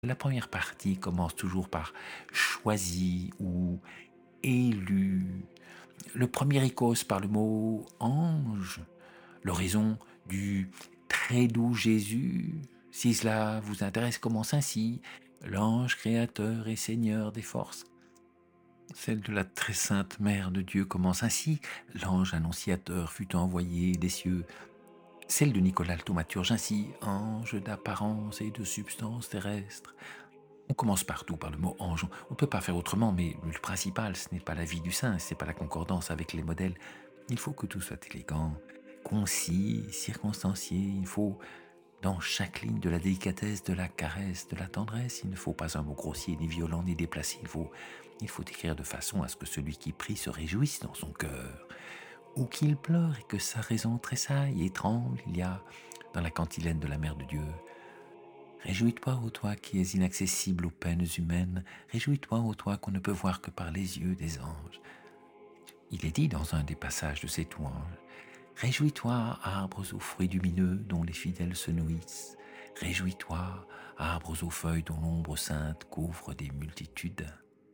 La première partie commence toujours par choisi ou élu. Le premier icône par le mot ange, l'oraison du très doux Jésus. Si cela vous intéresse, commence ainsi. L'ange créateur et seigneur des forces. Celle de la très sainte Mère de Dieu commence ainsi. L'ange annonciateur fut envoyé des cieux. Celle de Nicolas le thaumaturge ainsi. Ange d'apparence et de substance terrestre. On commence partout par le mot ange. On ne peut pas faire autrement, mais le principal, ce n'est pas la vie du saint, ce n'est pas la concordance avec les modèles. Il faut que tout soit élégant, concis, circonstancié. Il faut, dans chaque ligne, de la délicatesse, de la caresse, de la tendresse. Il ne faut pas un mot grossier, ni violent, ni déplacé. Il faut écrire de façon à ce que celui qui prie se réjouisse dans son cœur, ou qu'il pleure et que sa raison tressaille et tremble. Il y a, dans la cantilène de la Mère de Dieu, réjouis-toi, ô toi qui es inaccessible aux peines humaines, réjouis-toi, ô toi qu'on ne peut voir que par les yeux des anges. Il est dit dans un des passages de cette louange, réjouis-toi, arbres aux fruits lumineux dont les fidèles se nourrissent, réjouis-toi, arbres aux feuilles dont l'ombre sainte couvre des multitudes.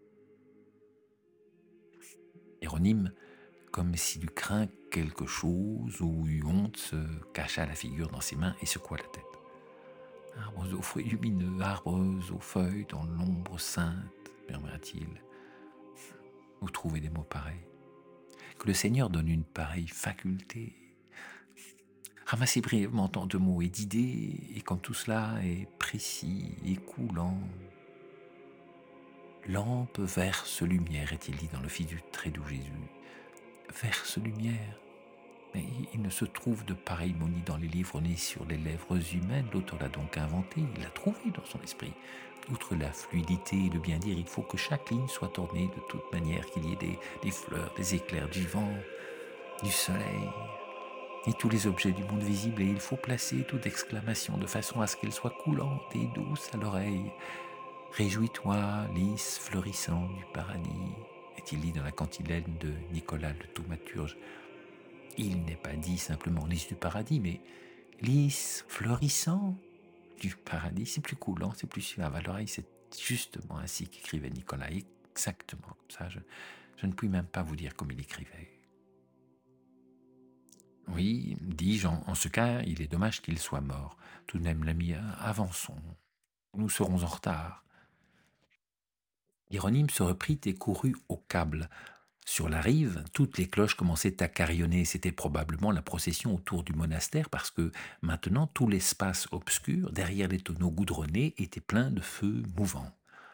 Hieronyme, comme s'il eût craint quelque chose ou eut honte, se cacha la figure dans ses mains et secoua la tête. Arbres aux fruits lumineux, arbres aux feuilles dans l'ombre sainte, murmura-t-il. Vous trouvez des mots pareils. Que le Seigneur donne une pareille faculté. Ramassez brièvement tant de mots et d'idées, et comme tout cela est précis et coulant. Lampe verse lumière, est-il dit dans le Fils du très doux Jésus. Verse lumière. Mais il ne se trouve de pareille monie dans les livres ni sur les lèvres humaines. L'auteur l'a donc inventé, il l'a trouvé dans son esprit. Outre la fluidité et le bien dire, il faut que chaque ligne soit ornée de toute manière, qu'il y ait des fleurs, des éclairs, du vent, du soleil et tous les objets du monde visible. Et il faut placer toute exclamation de façon à ce qu'elle soit coulante et douce à l'oreille. Réjouis-toi, lys fleurissant du paradis, est-il dit dans la cantilène de Nicolas le thaumaturge. Il n'est pas dit simplement lys du paradis, mais lys fleurissant du paradis. C'est plus coulant, c'est plus suave à l'oreille. C'est justement ainsi qu'écrivait Nicolas, exactement comme ça. Je ne puis même pas vous dire comme il écrivait. Oui, dis-je, en ce cas, il est dommage qu'il soit mort. Tout de même, l'ami, avançons. Nous serons en retard. Hieronyme se reprit et courut au câble. Sur la rive, toutes les cloches commençaient à carillonner. C'était probablement la procession autour du monastère parce que maintenant tout l'espace obscur, derrière les tonneaux goudronnés, était plein de feux mouvants.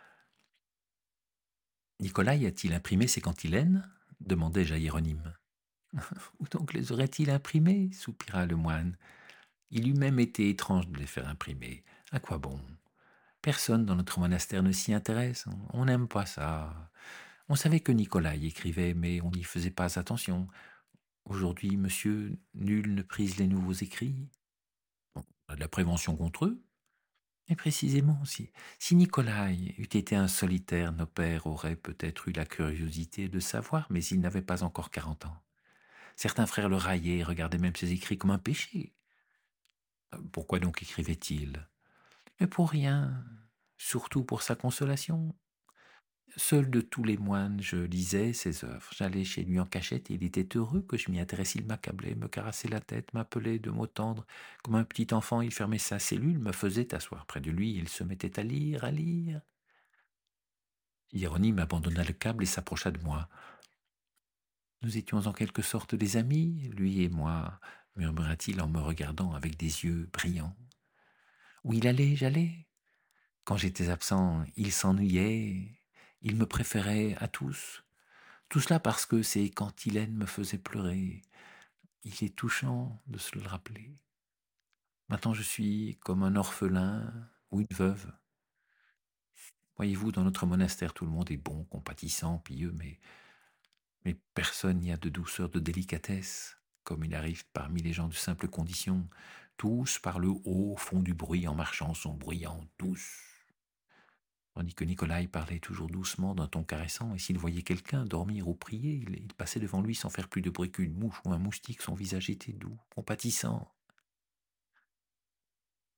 Nicolas a-t-il imprimé ces cantilènes demandai-je à Hieronyme. Où donc les aurait-il imprimées soupira le moine. Il eût même été étrange de les faire imprimer. À quoi bon? Personne dans notre monastère ne s'y intéresse. On n'aime pas ça. On savait que Nicolas y écrivait, mais on n'y faisait pas attention. Aujourd'hui, monsieur, nul ne prise les nouveaux écrits. Bon, on a de la prévention contre eux. Et précisément, si Nicolas eût été un solitaire, nos pères auraient peut-être eu la curiosité de savoir, mais il n'avait pas encore 40 ans. Certains frères le raillaient et regardaient même ses écrits comme un péché. Pourquoi donc écrivait-il? Mais pour rien, surtout pour sa consolation. Seul de tous les moines, je lisais ses œuvres. J'allais chez lui en cachette et il était heureux que je m'y intéresse. Il m'accablait, me caressait la tête, m'appelait de mots tendres. Comme un petit enfant, il fermait sa cellule, me faisait asseoir près de lui. Il se mettait à lire, à lire. Hieronyme abandonna le câble et s'approcha de moi. Nous étions en quelque sorte des amis, lui et moi, murmura-t-il en me regardant avec des yeux brillants. Où il allait, j'allais. Quand j'étais absent, il s'ennuyait. Il me préférait à tous. Tout cela parce que ces cantilènes me faisaient pleurer. Il est touchant de se le rappeler. Maintenant, je suis comme un orphelin ou une veuve. Voyez-vous, dans notre monastère, tout le monde est bon, compatissant, pieux, mais personne n'y a de douceur, de délicatesse, comme il arrive parmi les gens de simple condition. Tous parlent haut, font du bruit en marchant, sont bruyants, tous. Tandis que Nicolas parlait toujours doucement d'un ton caressant, et s'il voyait quelqu'un dormir ou prier, il passait devant lui sans faire plus de bruit qu'une mouche ou un moustique. Son visage était doux, compatissant.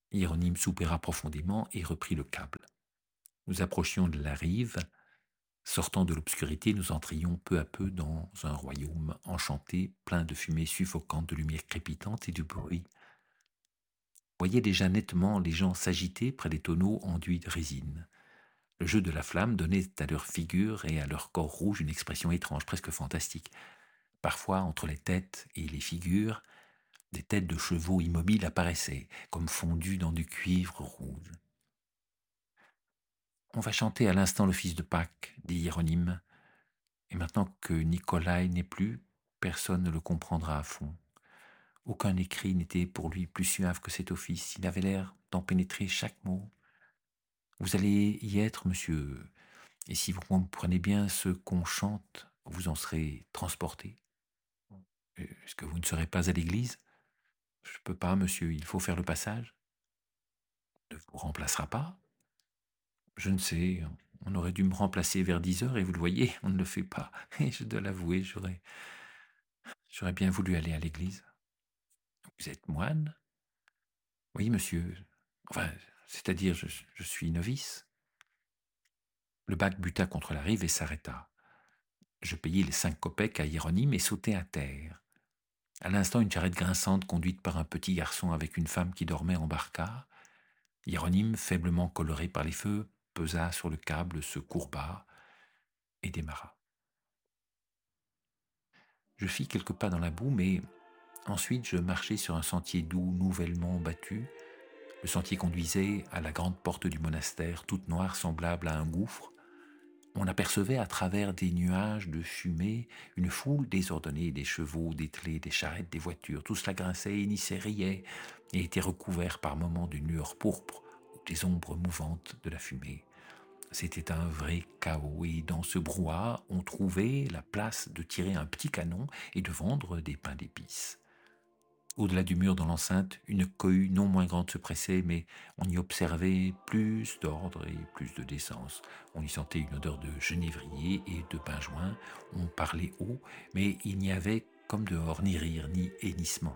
Hieronyme soupira profondément et reprit le câble. Nous approchions de la rive. Sortant de l'obscurité, nous entrions peu à peu dans un royaume enchanté, plein de fumée suffocante, de lumière crépitante et de bruit. On voyait déjà nettement les gens s'agiter près des tonneaux enduits de résine. Le jeu de la flamme donnait à leurs figures et à leur corps rouge une expression étrange, presque fantastique. Parfois, entre les têtes et les figures, des têtes de chevaux immobiles apparaissaient, comme fondues dans du cuivre rouge. On va chanter à l'instant l'office de Pâques, dit Hieronyme, et maintenant que Nicolas n'est plus, personne ne le comprendra à fond. Aucun écrit n'était pour lui plus suave que cet office. Il avait l'air d'en pénétrer chaque mot. Vous allez y être, monsieur, et si vous comprenez bien ce qu'on chante, vous en serez transporté. Est-ce que vous ne serez pas à l'église? Je ne peux pas, monsieur, il faut faire le passage. Ne vous remplacera pas? Je ne sais, on aurait dû me remplacer vers 10 heures et vous le voyez, on ne le fait pas. Et je dois l'avouer, j'aurais bien voulu aller à l'église. Vous êtes moine? Oui, monsieur. Enfin, c'est-à-dire, je suis novice. Le bac buta contre la rive et s'arrêta. Je payai les 5 kopecks à Hieronyme et sautai à terre. À l'instant, une charrette grinçante conduite par un petit garçon avec une femme qui dormait embarqua. Hieronyme, faiblement coloré par les feux, pesa sur le câble, se courba et démarra. Je fis quelques pas dans la boue, mais ensuite je marchai sur un sentier doux nouvellement battu. Le sentier conduisait à la grande porte du monastère, toute noire, semblable à un gouffre. On apercevait à travers des nuages de fumée une foule désordonnée, des chevaux, des trés, des charrettes, des voitures. Tout cela grinçait, hennissait, riait et était recouvert par moments d'une lueur pourpre ou des ombres mouvantes de la fumée. C'était un vrai chaos et dans ce brouhaha, on trouvait la place de tirer un petit canon et de vendre des pains d'épices. Au-delà du mur dans l'enceinte, une cohue non moins grande se pressait, mais on y observait plus d'ordre et plus de décence. On y sentait une odeur de genévrier et de benjoin. On parlait haut, mais il n'y avait, comme dehors, ni rire, ni hennissement.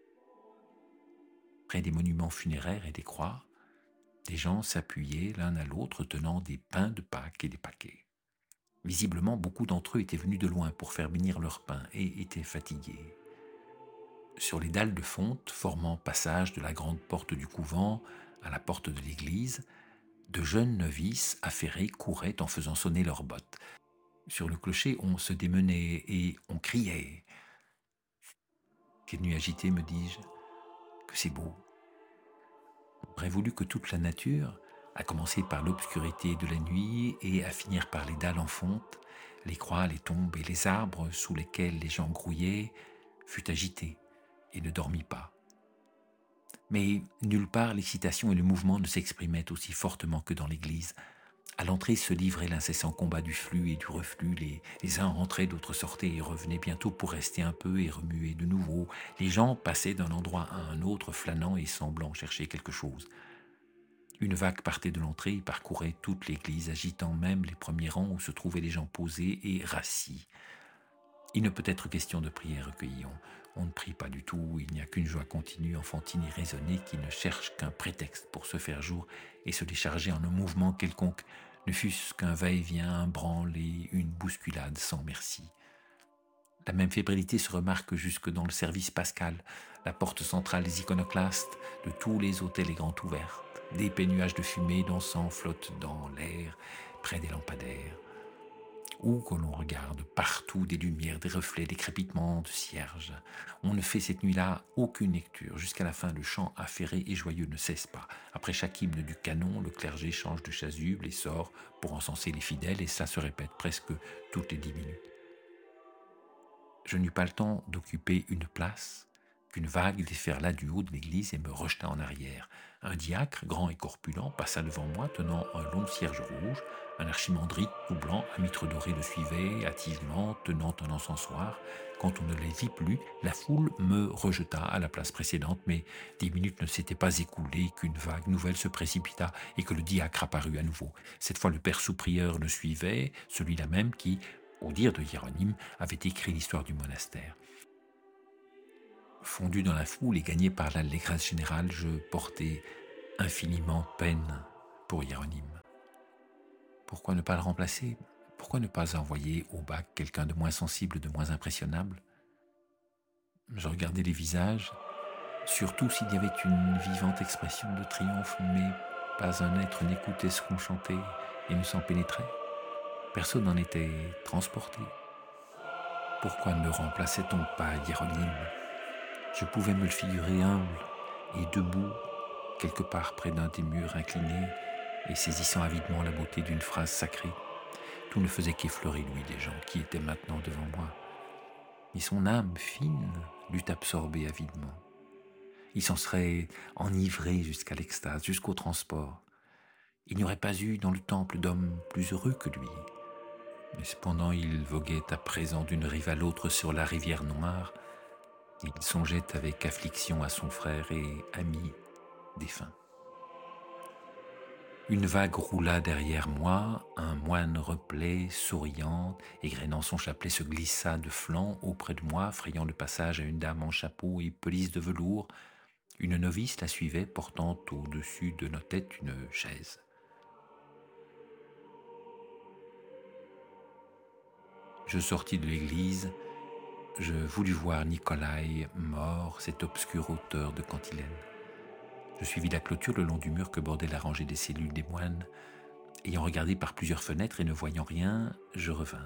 Près des monuments funéraires et des croix, des gens s'appuyaient l'un à l'autre, tenant des pains de Pâques et des paquets. Visiblement, beaucoup d'entre eux étaient venus de loin pour faire bénir leur pain et étaient fatigués. Sur les dalles de fonte formant passage de la grande porte du couvent à la porte de l'église, de jeunes novices affairés couraient en faisant sonner leurs bottes. Sur le clocher, on se démenait et on criait. Quelle nuit agitée, me dis-je, que c'est beau. On aurait voulu que toute la nature, à commencer par l'obscurité de la nuit et à finir par les dalles en fonte, les croix, les tombes et les arbres sous lesquels les gens grouillaient, fût agitée et ne dormit pas. Mais nulle part l'excitation et le mouvement ne s'exprimaient aussi fortement que dans l'église. À l'entrée se livrait l'incessant combat du flux et du reflux. Les uns rentraient, d'autres sortaient et revenaient bientôt pour rester un peu et remuer de nouveau. Les gens passaient d'un endroit à un autre, flânant et semblant chercher quelque chose. Une vague partait de l'entrée et parcourait toute l'église, agitant même les premiers rangs où se trouvaient les gens posés et rassis. Il ne peut être question de prière recueillie. On ne prie pas du tout, il n'y a qu'une joie continue, enfantine et raisonnée qui ne cherche qu'un prétexte pour se faire jour et se décharger en un mouvement quelconque, ne fût-ce qu'un va-et-vient, un branle et une bousculade sans merci. La même fébrilité se remarque jusque dans le service pascal. La porte centrale des iconoclastes de tous les autels est grande ouverte. D'épais nuages de fumée d'encens flottent dans l'air près des lampadaires. Où que l'on regarde, partout des lumières, des reflets, des crépitements de cierges. On ne fait cette nuit-là aucune lecture. Jusqu'à la fin, le chant affairé et joyeux ne cesse pas. Après chaque hymne du canon, le clergé change de chasuble et sort pour encenser les fidèles, et cela se répète presque toutes les 10 minutes. Je n'eus pas le temps d'occuper une place qu'une vague déferla du haut de l'église et me rejeta en arrière. Un diacre, grand et corpulent, passa devant moi, tenant un long cierge rouge. Un archimandrite tout blanc, à mitre dorée, le suivait, attivement, tenant un encensoir. Quand on ne les vit plus, la foule me rejeta à la place précédente, mais 10 minutes ne s'étaient pas écoulées qu'une vague nouvelle se précipita et que le diacre apparut à nouveau. Cette fois, le père sous-prieur le suivait, celui-là même qui, au dire de Hieronyme, avait écrit l'histoire du monastère. Fondu dans la foule et gagné par l'allégresse générale, je portai infiniment peine pour Hiéronyme. Pourquoi ne pas le remplacer? Pourquoi ne pas envoyer au bac quelqu'un de moins sensible, de moins impressionnable? Je regardais les visages, surtout s'il y avait une vivante expression de triomphe, mais pas un être n'écoutait ce qu'on chantait et ne s'en pénétrait. Personne n'en était transporté. Pourquoi ne remplaçait-on pas Hiéronyme? Je pouvais me le figurer humble et debout, quelque part près d'un des murs inclinés, et saisissant avidement la beauté d'une phrase sacrée. Tout ne faisait qu'effleurer l'ouïe des gens qui étaient maintenant devant moi. Mais son âme fine l'eût absorbé avidement. Il s'en serait enivré jusqu'à l'extase, jusqu'au transport. Il n'y aurait pas eu dans le temple d'homme plus heureux que lui. Mais cependant, il voguait à présent d'une rive à l'autre sur la rivière noire. Et il songeait avec affliction à son frère et ami défunt. Une vague roula derrière moi, un moine replé, souriant, égrenant son chapelet, se glissa de flanc auprès de moi, frayant le passage à une dame en chapeau et pelisse de velours. Une novice la suivait, portant au-dessus de nos têtes une chaise. Je sortis de l'église, je voulus voir Nicolai mort, cet obscur auteur de cantilène. Je suivis la clôture le long du mur que bordait la rangée des cellules des moines. Ayant regardé par plusieurs fenêtres et ne voyant rien, je revins.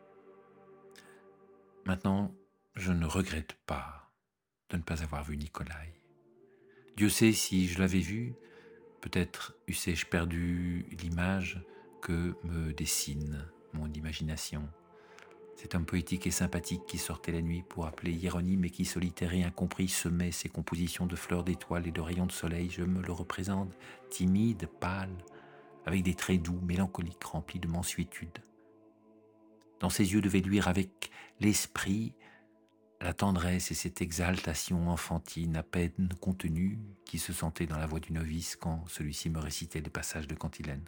Maintenant, je ne regrette pas de ne pas avoir vu Nicolai. Dieu sait si je l'avais vu, peut-être eussé-je perdu l'image que me dessine mon imagination. Cet homme poétique et sympathique qui sortait la nuit pour appeler Hiéronyme et qui, solitaire et incompris, semait ses compositions de fleurs d'étoiles et de rayons de soleil, je me le représente, timide, pâle, avec des traits doux, mélancoliques, remplis de mansuétude. Dans ses yeux devait luire avec l'esprit la tendresse et cette exaltation enfantine à peine contenue qui se sentait dans la voix du novice quand celui-ci me récitait les passages de cantilène.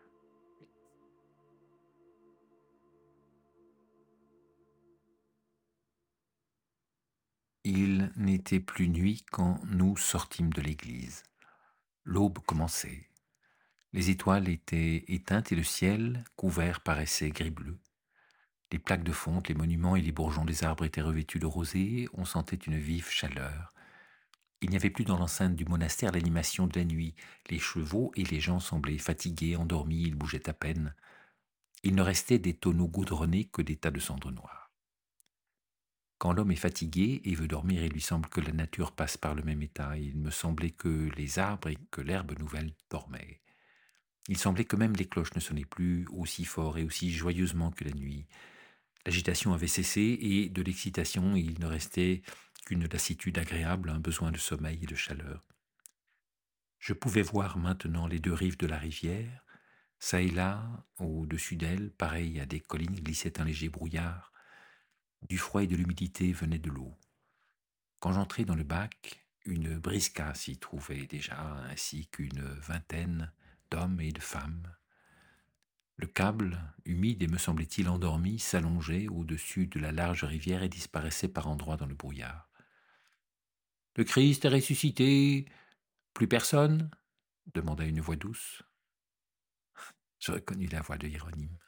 Il n'était plus nuit quand nous sortîmes de l'église. L'aube commençait. Les étoiles étaient éteintes et le ciel, couvert, paraissait gris-bleu. Les plaques de fonte, les monuments et les bourgeons des arbres étaient revêtus de rosée, on sentait une vive chaleur. Il n'y avait plus dans l'enceinte du monastère l'animation de la nuit. Les chevaux et les gens semblaient fatigués, endormis, ils bougeaient à peine. Il ne restait des tonneaux goudronnés que des tas de cendres noires. Quand l'homme est fatigué et veut dormir, il lui semble que la nature passe par le même état. Il me semblait que les arbres et que l'herbe nouvelle dormaient. Il semblait que même les cloches ne sonnaient plus aussi fort et aussi joyeusement que la nuit. L'agitation avait cessé et de l'excitation il ne restait qu'une lassitude agréable, un besoin de sommeil et de chaleur. Je pouvais voir maintenant les deux rives de la rivière. Ça et là, au-dessus d'elle, pareil à des collines, glissait un léger brouillard. Du froid et de l'humidité venait de l'eau. Quand j'entrai dans le bac, une briska s'y trouvait déjà, ainsi qu'une vingtaine d'hommes et de femmes. Le câble, humide et me semblait-il endormi, s'allongeait au-dessus de la large rivière et disparaissait par endroits dans le brouillard. « Le Christ est ressuscité. Plus personne ?» demanda une voix douce. Je reconnus la voix de Hiéronyme.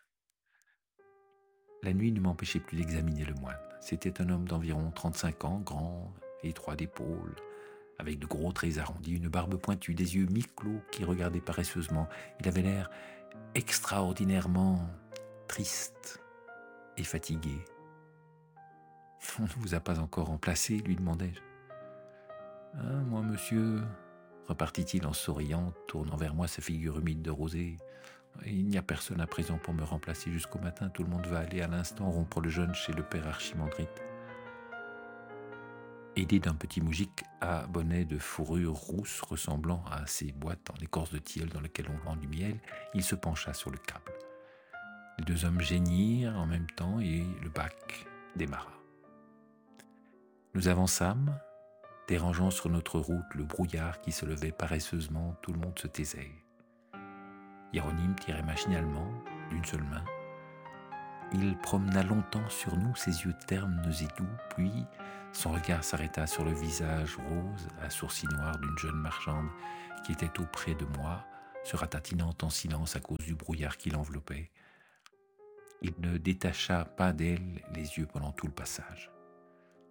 La nuit ne m'empêchait plus d'examiner le moine. C'était un homme d'environ 35 ans, grand, étroit d'épaules, avec de gros traits arrondis, une barbe pointue, des yeux mi-clos qui regardaient paresseusement. Il avait l'air extraordinairement triste et fatigué. « On ne vous a pas encore remplacé ?» lui demandai-je. « Ah, moi, monsieur, » repartit-il en souriant, tournant vers moi sa figure humide de rosée. « Il n'y a personne à présent pour me remplacer jusqu'au matin. Tout le monde va aller à l'instant rompre le jeûne chez le père Archimandrite. » Aidé d'un petit moujik à bonnet de fourrure rousse ressemblant à ces boîtes en écorce de tilleul dans lesquelles on vend du miel, il se pencha sur le câble. Les deux hommes geignirent en même temps et le bac démarra. Nous avançâmes, dérangeant sur notre route le brouillard qui se levait paresseusement, tout le monde se taisait. Hiéronyme tirait machinalement, d'une seule main. Il promena longtemps sur nous ses yeux ternes et doux, puis son regard s'arrêta sur le visage rose à sourcils noirs d'une jeune marchande qui était auprès de moi, se ratatinant en silence à cause du brouillard qui l'enveloppait. Il ne détacha pas d'elle les yeux pendant tout le passage.